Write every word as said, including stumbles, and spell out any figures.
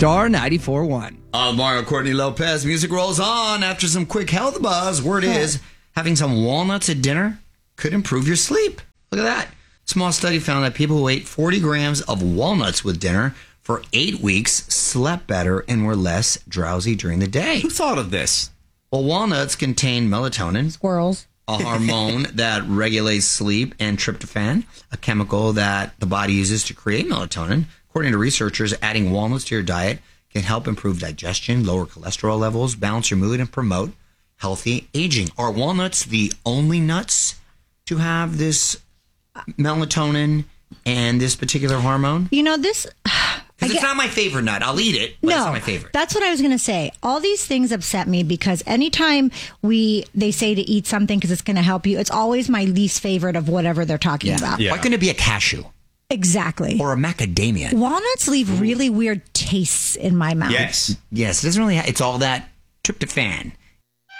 Star ninety-four point one. Uh, Mario Courtney Lopez. Music rolls on after some quick health buzz. Word is, having some walnuts at dinner could improve your sleep. Look at that. Small study found that people who ate forty grams of walnuts with dinner for eight weeks slept better and were less drowsy during the day. Who thought of this? Well, walnuts contain melatonin. Squirrels. A hormone that regulates sleep, and tryptophan, a chemical that the body uses to create melatonin. According to researchers, adding walnuts to your diet can help improve digestion, lower cholesterol levels, balance your mood, and promote healthy aging. Are walnuts the only nuts to have this melatonin and this particular hormone? You know, this... Because it's not my favorite nut. I'll eat it, but no, it's not my favorite. That's what I was going to say. All these things upset me because anytime we they say to eat something because it's going to help you, it's always my least favorite of whatever they're talking yeah. about. Yeah. Why couldn't it be a cashew? Exactly. Or a macadamia? Walnuts leave really weird tastes in my mouth. Yes. Yes. It doesn't really have, it's all that tryptophan.